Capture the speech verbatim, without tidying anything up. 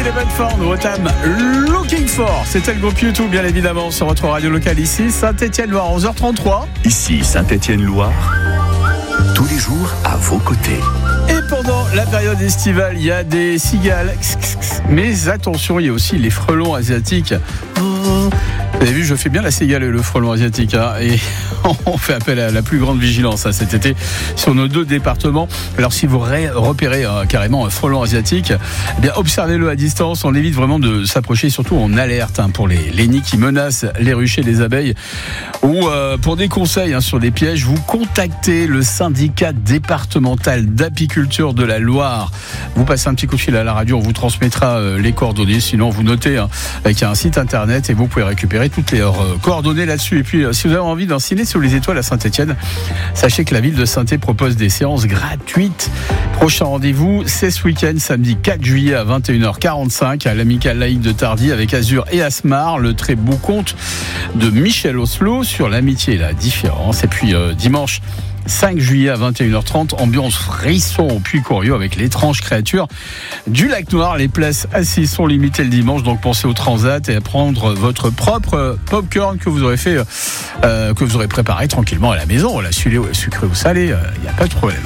Eleven Found, what I'm looking for. C'était le groupe YouTube, bien évidemment, sur votre radio locale ici, Saint-Étienne-Loire, onze heures trente-trois. Ici, Saint-Étienne-Loire, tous les jours à vos côtés. Et pendant la période estivale, il y a des cigales. Mais attention, il y a aussi les frelons asiatiques. Vous avez vu, je fais bien la cigale et le frelon asiatique, hein, et on fait appel à la plus grande vigilance hein, cet été sur nos deux départements. Alors si vous ré- repérez euh, carrément un frelon asiatique, eh bien observez-le à distance. On évite vraiment de s'approcher, surtout en alerte hein, pour les, les nids qui menacent les ruchers des abeilles. Ou euh, pour des conseils hein, sur des pièges, vous contactez le syndicat départemental d'apiculture de la Loire. Vous passez un petit coup de fil à la radio, on vous transmettra euh, les coordonnées. Sinon, vous notez hein, qu'il y a un site internet et vous pouvez récupérer toutes les euh, coordonnées là-dessus. Et puis, euh, si vous avez envie d'un ciné sous les étoiles à Saint-Étienne, sachez que la ville de Saint-Étienne propose des séances gratuites. Prochain rendez-vous, c'est ce week-end, samedi quatre juillet à vingt et une heures quarante-cinq à l'Amicale laïque de Tardy avec Azur et Asmar, le très beau conte de Michel Oslo sur l'amitié et la différence. Et puis euh, dimanche cinq juillet à vingt et une heures trente, ambiance frisson au Puy-Coriot avec l'étrange créature du lac Noir. Les places assises sont limitées le dimanche, donc pensez au transat et à prendre votre propre popcorn que vous aurez fait, euh, que vous aurez préparé tranquillement à la maison. La sucré ou salé, il n'y a pas de problème.